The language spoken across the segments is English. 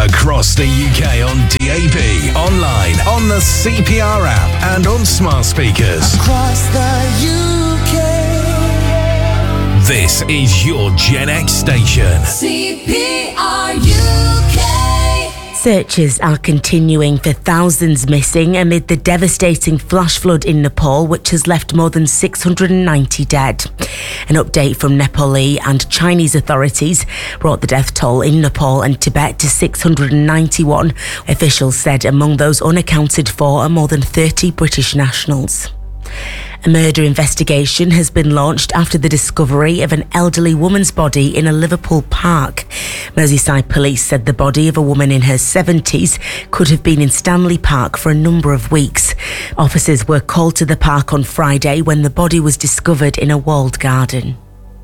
Across the UK on DAB, online, on the CPR app and on smart speakers. Across the UK. This is your Gen X station. CPR UK. Searches are continuing for thousands missing amid the devastating flash flood in Nepal, which has left more than 690 dead. An update from Nepali and Chinese authorities brought the death toll in Nepal and Tibet to 691. Officials said among those unaccounted for are more than 30 British nationals. A murder investigation has been launched after the discovery of an elderly woman's body in a Liverpool park. Merseyside police said the body of a woman in her 70s could have been in Stanley Park for a number of weeks. Officers were called to the park on Friday when the body was discovered in a walled garden.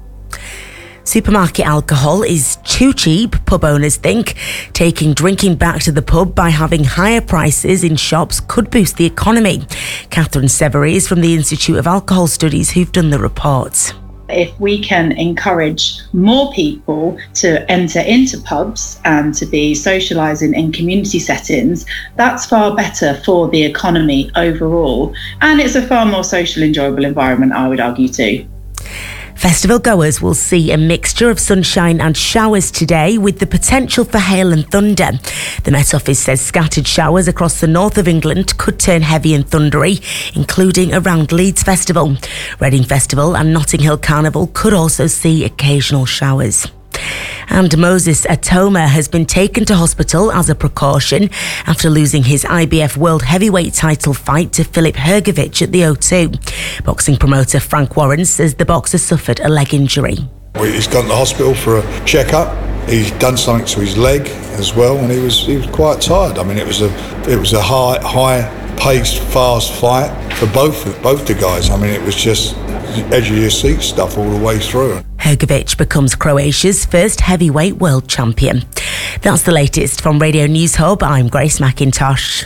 Supermarket alcohol is too cheap, pub owners think. Taking drinking back to the pub by having higher prices in shops could boost the economy. Catherine Severy is from the Institute of Alcohol Studies who've done the report. If we can encourage more people to enter into pubs and to be socialising in community settings, that's far better for the economy overall. And it's a far more social, enjoyable environment, I would argue too. Festival goers will see a mixture of sunshine and showers today, with the potential for hail and thunder. The Met Office says scattered showers across the north of England could turn heavy and thundery, including around Leeds Festival. Reading Festival and Notting Hill Carnival could also see occasional showers. And Moses Atoma has been taken to hospital as a precaution after losing his IBF World Heavyweight title fight to Filip Hrgović at the O2. Boxing promoter Frank Warren says the boxer suffered a leg injury. He's gone to the hospital for a check-up. He's done something to his leg as well, and he was quite tired. I mean, it was a high-paced, fast fight for both the guys. I mean, it was just edge of your seat stuff all the way through. Hrgović becomes Croatia's first heavyweight world champion. That's the latest from Radio News Hub. I'm Grace McIntosh.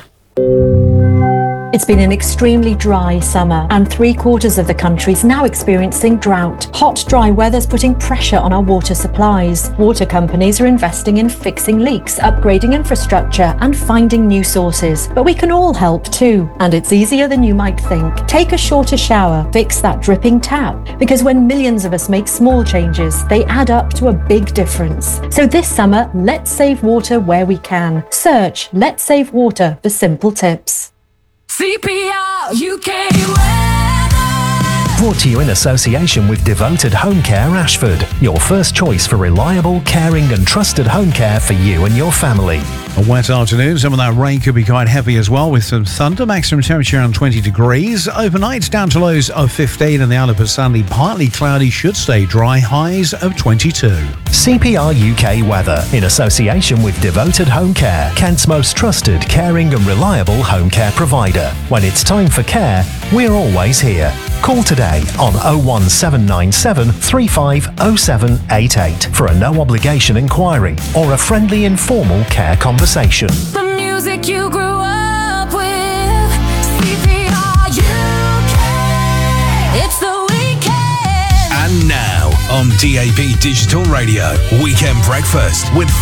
It's been an extremely dry summer, and 3/4 of the country is now experiencing drought. Hot, dry weather's putting pressure on our water supplies. Water companies are investing in fixing leaks, upgrading infrastructure, and finding new sources. But we can all help too, and it's easier than you might think. Take a shorter shower, fix that dripping tap, because when millions of us make small changes, they add up to a big difference. So this summer, let's save water where we can. Search Let's Save Water for simple tips. CPR UK weather. Brought to you in association with Devoted Home Care Ashford, your first choice for reliable, caring and trusted home care for you and your family. A wet afternoon, some of that rain could be quite heavy as well with some thunder. Maximum temperature around 20 degrees. Overnight down to lows of 15 and the Isle of Sunday partly cloudy, should stay dry, highs of 22. CPR UK weather in association with Devoted Home Care, Kent's most trusted, caring and reliable home care provider. When it's time for care, we're always here. Call today on 01797 350788 for a no obligation inquiry or a friendly informal care conversation. The music you grew up with. CPR UK. It's the weekend. And now on DAB Digital Radio, Weekend Breakfast with